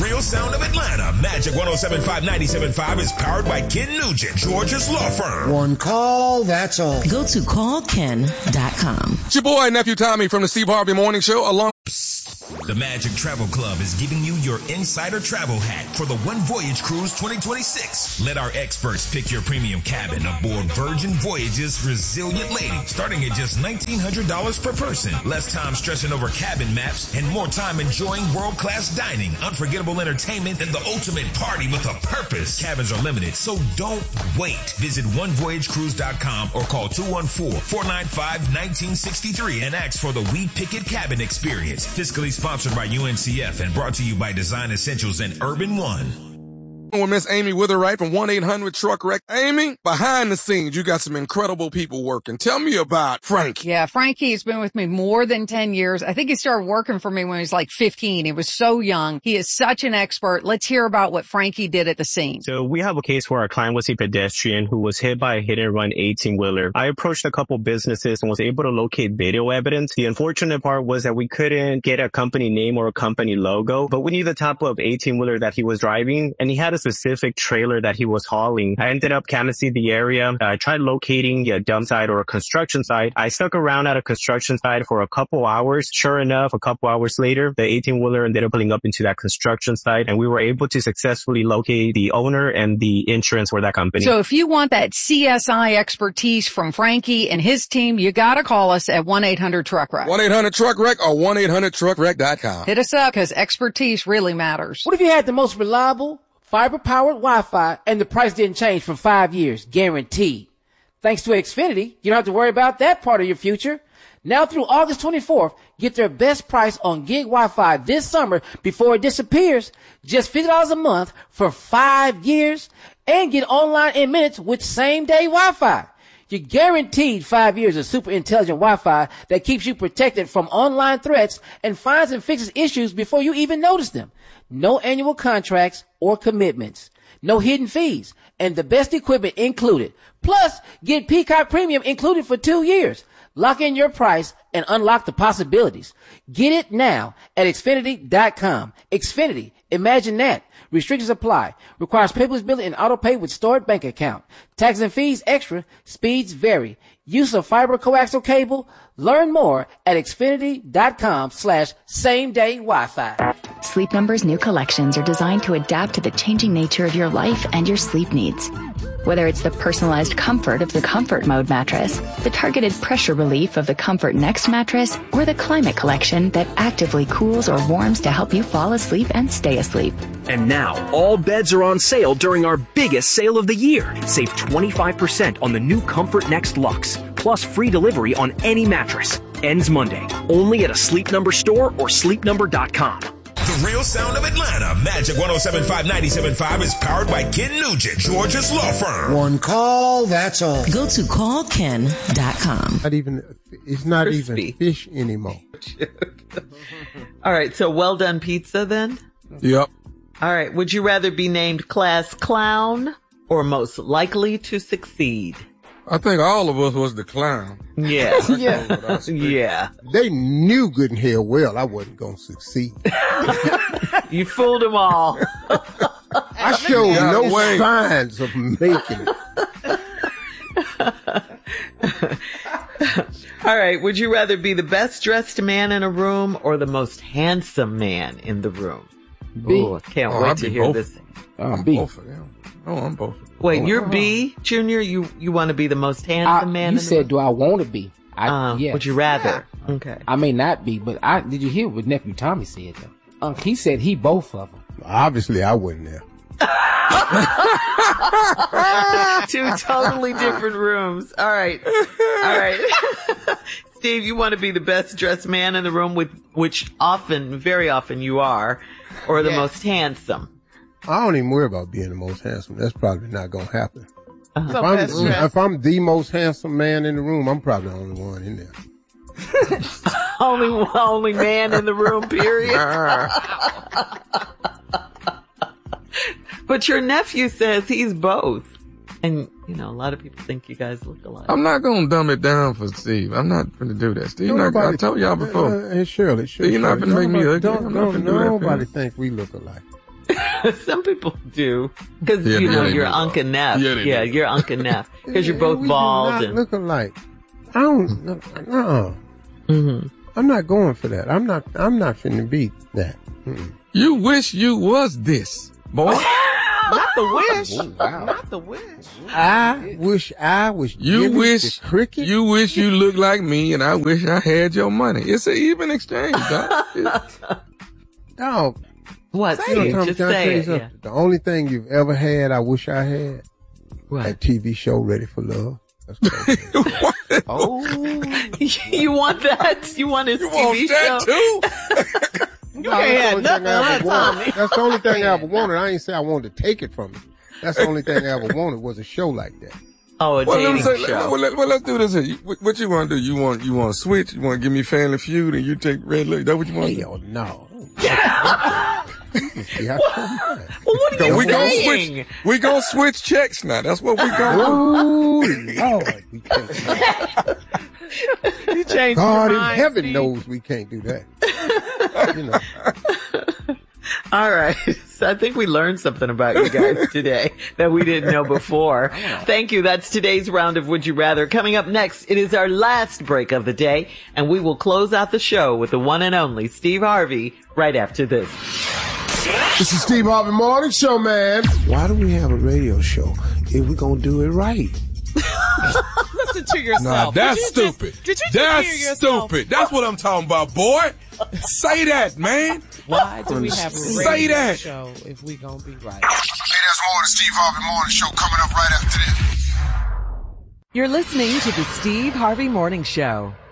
real sound of Atlanta. Magic 107.5, 97.5 is powered by Ken Nugent, George's law firm. One call, that's all. Go to callken.com. It's your boy, Nephew Tommy from the Steve Harvey Morning Show. Along. The Magic Travel Club is giving you your insider travel hack for the One Voyage Cruise 2026. Let our experts pick your premium cabin aboard Virgin Voyages Resilient Lady, starting at just $1,900 per person. Less time stressing over cabin maps and more time enjoying world-class dining, unforgettable entertainment, and the ultimate party with a purpose. Cabins are limited, so don't wait. Visit OneVoyageCruise.com or call 214-495-1963 and ask for the We Pick It Cabin Experience. Fiscally sponsored by UNCF and brought to you by Design Essentials and Urban One. With Miss Amy Witherwright from 1-800-TRUCK-WRECK. Amy, behind the scenes, you got some incredible people working. Tell me about Frankie. Yeah, Frankie's been with me more than 10 years. I think he started working for me when he was like 15. He was so young. He is such an expert. Let's hear about what Frankie did at the scene. So we have a case where our client was a pedestrian who was hit by a hit-and-run 18-wheeler. I approached a couple businesses and was able to locate video evidence. The unfortunate part was that we couldn't get a company name or a company logo, but we knew the type of 18-wheeler that he was driving, and he had a specific trailer that he was hauling. I ended up canvassing the area. I tried locating a dump site or a construction site. I stuck around at a construction site for a couple hours. Sure enough, a couple hours later, the 18-wheeler ended up pulling up into that construction site, and we were able to successfully locate the owner and the insurance for that company. So if you want that CSI expertise from Frankie and his team, you got to call us at 1-800-TRUCK-WRECK. 1-800-TRUCK-WRECK or 1-800-TRUCKWRECK.com. Hit us up because expertise really matters. What if you had the most reliable fiber-powered Wi-Fi and the price didn't change for 5 years, guaranteed? Thanks to Xfinity, you don't have to worry about that part of your future. Now through August 24th, get their best price on gig Wi-Fi this summer before it disappears. Just $50 a month for 5 years and get online in minutes with same-day Wi-Fi. You're guaranteed 5 years of super intelligent Wi-Fi that keeps you protected from online threats and finds and fixes issues before you even notice them. No annual contracts or commitments. No hidden fees. And the best equipment included. Plus, get Peacock Premium included for 2 years. Lock in your price and unlock the possibilities. Get it now at Xfinity.com. Xfinity. Imagine that. Restrictions apply. Requires paperless billing and auto pay with stored bank account. Tax and fees extra. Speeds vary. Use of fiber coaxial cable. Learn more at Xfinity.com/same-day Wi-Fi. Sleep Number's new collections are designed to adapt to the changing nature of your life and your sleep needs. Whether it's the personalized comfort of the Comfort Mode mattress, the targeted pressure relief of the Comfort Next mattress, or the Climate Collection that actively cools or warms to help you fall asleep and stay asleep. And now, all beds are on sale during our biggest sale of the year. Save 25% on the new Comfort Next Luxe, plus free delivery on any mattress. Ends Monday, only at a Sleep Number store or sleepnumber.com. The real sound of Atlanta. Magic 107.5, 97.5 is powered by Ken Nugent, George's law firm. One call, that's all. Go to callken.com. It's not even fish anymore. All right, so well done pizza then? Yep. All right, would you rather be named class clown or most likely to succeed? I think all of us was the clown. Yeah. Yeah. Yeah. They knew good and hell well I wasn't going to succeed. You fooled them all. I showed no signs of making it. All right. Would you rather be the best dressed man in a room or the most handsome man in the room? B. Ooh, I can't wait to hear this. B. Both of them. Oh, I'm both. Wait, you're B, Junior? You want to be the most handsome man? You said, do I want to be? Yes. Would you rather? Yeah. Okay. I may not be, but did you hear what Nephew Tommy said, though? He said he both of them. Obviously, I wasn't there. Two totally different rooms. All right. All right. Steve, you want to be the best dressed man in the room, which often, very often you are, or the most handsome? I don't even worry about being the most handsome. That's probably not going to happen. If I'm the most handsome man in the room, I'm probably the only one in there. only man in the room, period. But your nephew says he's both. And, a lot of people think you guys look alike. I'm not going to dumb it down for Steve. I'm not going to do that. Steve, I told y'all before. Shirley. You're not going to make me ugly. Nobody think we look alike. Some people do. Because, you're Uncle Neff. Yeah, you're Uncle Neff. Because you're both bald. We do not look alike. I don't, no. Mm-hmm. I'm not going for that. I'm not finna beat that. Mm-mm. You wish you was this, boy. Not the wish. Oh, wow. Not the wish. I wish I was. You wish the cricket. You wish you looked like me, and I wish I had your money. It's an even exchange, dog. Dog. What? Say it. Just say it. Yeah. The only thing you've ever had, I wish I had. What? That TV show, Ready for Love. That's crazy. Oh, you want that? You want his TV show too? You ain't had nothing, Tommy. That's the only thing I ever wanted. I ain't say I wanted to take it from him. That's the only thing I ever wanted was a show like that. Oh, a dating show. Well, let's do this here. What you want to do? You want to switch? You want to give me Family Feud and you take Red Look? Is that what you want to do? Hell no. Well, what are you saying? We gonna switch checks now. That's what we gonna do. Oh, Lord, we can't do that. You changed God your in mind, heaven Steve. knows we can't do that. All right. So I think we learned something about you guys today that we didn't know before. Thank you. That's today's round of Would You Rather. Coming up next, it is our last break of the day, and we will close out the show with the one and only Steve Harvey right after this. This is Steve Harvey Morning Show, man. Why do we have a radio show if we're going to do it right? Listen to yourself. Nah, that's stupid. Did you just that's hear yourself? stupid. That's what I'm talking about, boy. Say that, man. Why do we have a Say radio that. show if we gonna be right? Hey, there's more of the Steve Harvey Morning Show coming up right after this. You're listening to the Steve Harvey Morning Show.